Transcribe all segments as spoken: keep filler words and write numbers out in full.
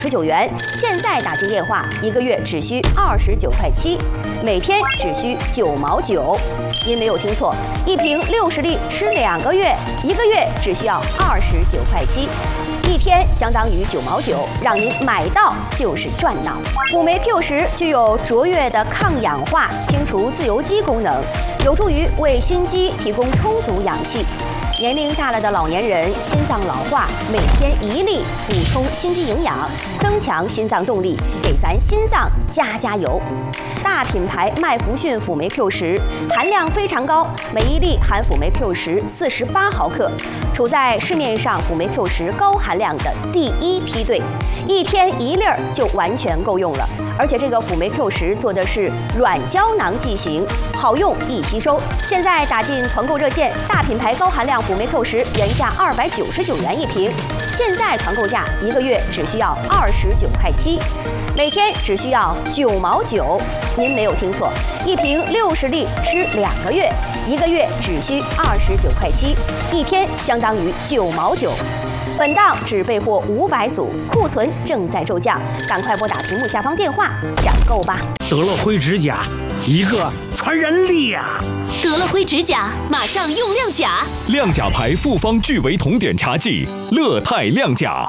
十九元，现在打进电话，一个月只需二十九块七，每天只需九毛九。您没有听错，一瓶六十粒吃两个月，一个月只需要二十九块七，一天相当于九毛九，让您买到就是赚到。辅酶 Q 十具有卓越的抗氧化、清除自由基功能，有助于为心肌提供充足氧气。 年龄大了的老年人心脏老化，每天一粒补充心肌营养，增强心脏动力，给咱心脏加加油。大品牌麦福逊辅酶 Q 十含量非常高，每一粒含辅酶 Q 十四十八毫克，处在市面上辅酶 Q 十高含量的第一梯队，一天一粒儿就完全够用了。而且这个辅酶 Q 十做的是软胶囊剂型，好用易吸收。现在打进团购热线，大品牌高含量辅酶 Q 十原价二百九十九元一瓶，现在团购价一个月只需要二十九块七，每天只需要九毛九。您没有听错，一瓶六十粒吃两个月，一个月只需二十九块七，一天相当于九毛九。 本档只备货五百组，库存正在骤降，赶快拨打屏幕下方电话抢购吧！ 德乐辉指甲，一个传人力呀！ 德乐辉指甲，马上用亮甲。 亮甲牌复方聚维酮碘茶剂，乐泰亮甲。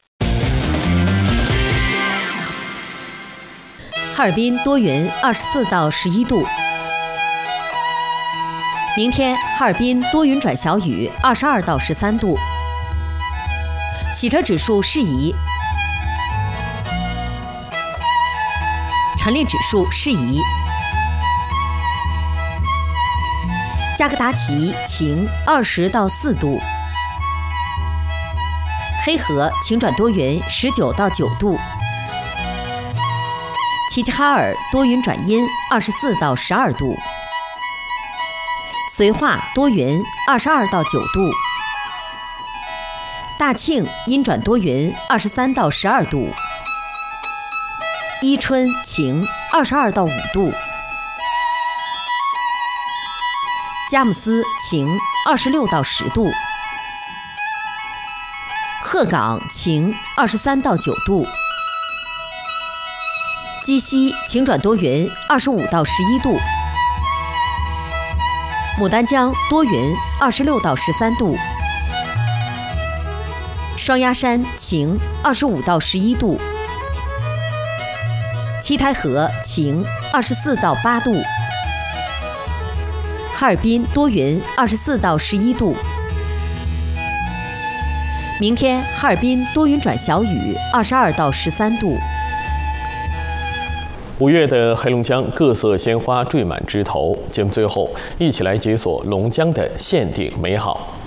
哈尔滨多云，二十四到十一度。明天哈尔滨多云转小雨，二十二到十三度。 洗车指数适宜，晨练指数适宜。加格达奇晴，二十到四度。黑河晴转多云，十九到九度。齐齐哈尔多云转阴，二十四到十二度。绥化多云，二十二到九度。 大庆阴转多云，二十三到十二度。伊春晴，二十二到五度。佳木斯晴，二十六到十度。鹤岗晴，二十三到九度。鸡西晴转多云，二十五到十一度。牡丹江多云，二十六到十三度。 双鸭山晴，二十五到十一度；七台河晴，二十四到八度；哈尔滨多云，二十四到十一度。明天哈尔滨多云转小雨，二十二到十三度。 五月的黑龙江各色鲜花缀满枝头，节目最后一起来解锁龙江的限定美好。